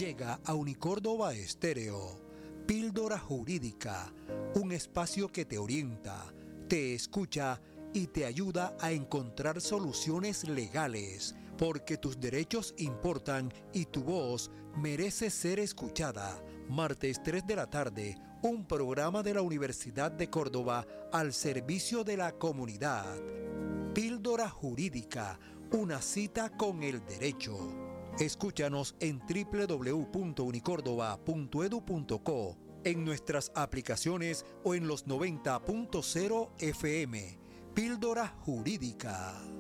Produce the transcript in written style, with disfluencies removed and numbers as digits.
Llega a Unicórdoba Estéreo, Píldora Jurídica, un espacio que te orienta, te escucha y te ayuda a encontrar soluciones legales, porque tus derechos importan y tu voz merece ser escuchada. Martes 3 de la tarde, un programa de la Universidad de Córdoba al servicio de la comunidad. Píldora Jurídica, una cita con el derecho. Escúchanos en www.unicórdoba.edu.co, en nuestras aplicaciones o en los 90.0 FM. Píldora Jurídica.